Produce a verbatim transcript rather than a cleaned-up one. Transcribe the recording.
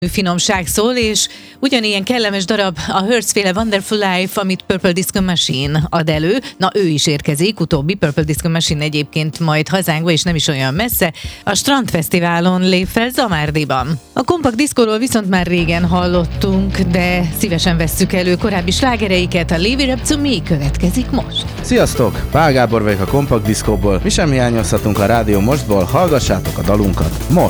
finomság szól, és ugyanilyen kellemes darab a Hurts-féle Wonderful Life, amit Purple Disco Machine ad elő. Na, ő is érkezik, utóbbi Purple Disco Machine egyébként majd hazánkba, és nem is olyan messze. A Strandfesztiválon lép fel Zamárdiban. A kompakt diszkóról viszont már régen hallottunk, de szívesen vesszük elő korábbi slágereiket. A Leave It Up To Me következik most. Sziasztok! Pál Gábor vagyok a kompakt diszkóból. Mi sem hiányozhatunk a Rádió Mostból, hallgassátok a dalunkat most!